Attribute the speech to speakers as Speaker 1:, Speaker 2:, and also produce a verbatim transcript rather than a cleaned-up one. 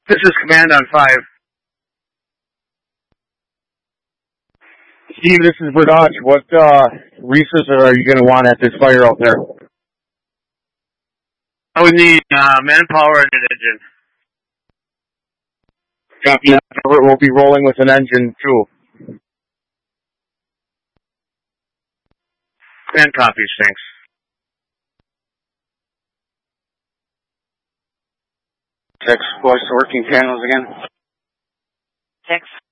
Speaker 1: This is Command on five.
Speaker 2: Steve, this is Verdage. What uh, resources are you going to want at this fire out there?
Speaker 1: I would need uh, manpower and an engine.
Speaker 2: Copy that. We'll be rolling with an engine, too.
Speaker 1: And copies, thanks.
Speaker 3: Text voice working channels again.
Speaker 4: Text